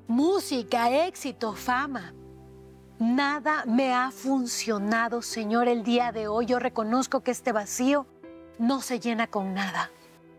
música, éxito, fama. Nada me ha funcionado, Señor, el día de hoy. Yo reconozco que este vacío no se llena con nada.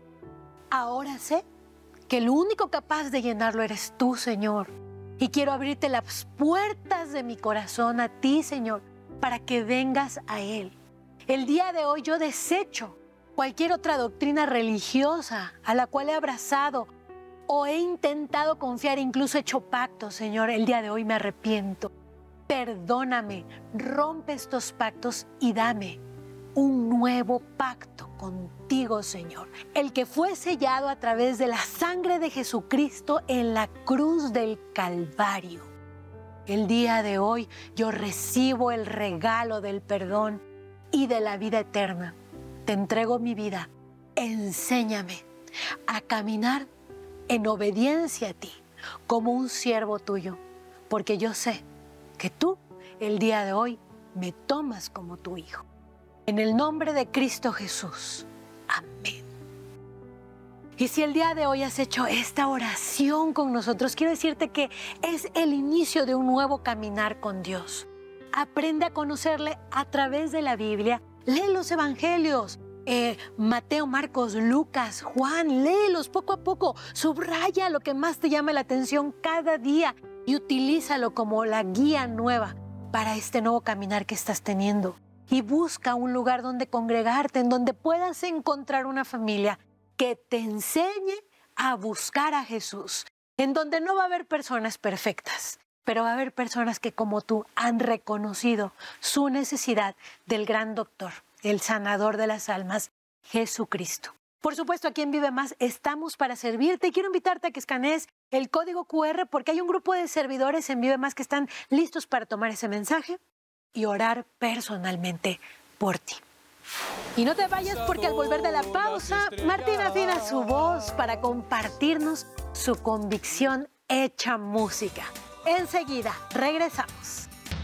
Ahora sé que el único capaz de llenarlo eres tú, Señor. Y quiero abrirte las puertas de mi corazón a ti, Señor, para que vengas a Él. El día de hoy yo desecho cualquier otra doctrina religiosa a la cual he abrazado o he intentado confiar, incluso he hecho pactos, Señor. El día de hoy me arrepiento. Perdóname, rompe estos pactos y dame un nuevo pacto contigo, Señor. El que fue sellado a través de la sangre de Jesucristo en la cruz del Calvario. El día de hoy yo recibo el regalo del perdón y de la vida eterna. Te entrego mi vida. Enséñame a caminar en obediencia a ti como un siervo tuyo, porque yo sé que tú el día de hoy me tomas como tu hijo. En el nombre de Cristo Jesús. Amén. Y si el día de hoy has hecho esta oración con nosotros, quiero decirte que es el inicio de un nuevo caminar con Dios. Aprende a conocerle a través de la Biblia. Lee los evangelios. Mateo, Marcos, Lucas, Juan, léelos poco a poco. Subraya lo que más te llame la atención cada día y utilízalo como la guía nueva para este nuevo caminar que estás teniendo. Y busca un lugar donde congregarte, en donde puedas encontrar una familia que te enseñe a buscar a Jesús, en donde no va a haber personas perfectas, pero va a haber personas que como tú han reconocido su necesidad del gran doctor, el sanador de las almas, Jesucristo. Por supuesto, aquí en Vive Más estamos para servirte y quiero invitarte a que escanees el código QR porque hay un grupo de servidores en Vive Más que están listos para tomar ese mensaje y orar personalmente por ti. Y no te vayas porque al volver de la pausa, Martín afina su voz para compartirnos su convicción hecha música. Enseguida, regresamos.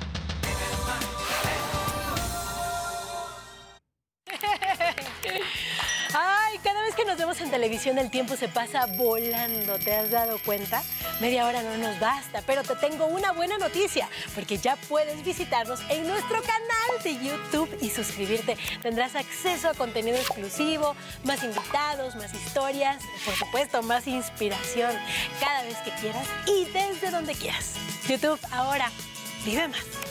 Ay, cada vez que nos vemos en televisión el tiempo se pasa volando, ¿te has dado cuenta? Media hora no nos basta, pero te tengo una buena noticia, porque ya puedes visitarnos en nuestro canal de YouTube y suscribirte. Tendrás acceso a contenido exclusivo, más invitados, más historias, por supuesto, más inspiración, cada vez que quieras y desde donde quieras. YouTube, ahora, vive más.